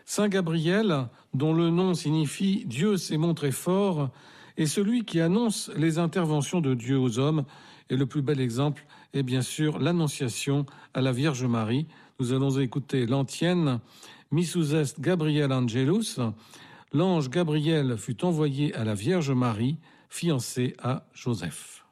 Saint Gabriel, dont le nom signifie Dieu s'est montré fort, est celui qui annonce les interventions de Dieu aux hommes. Et le plus bel exemple est bien sûr l'Annonciation à la Vierge Marie. Nous allons écouter l'antienne Missus est Gabriel Angelus. L'ange Gabriel fut envoyé à la Vierge Marie, fiancée à Joseph.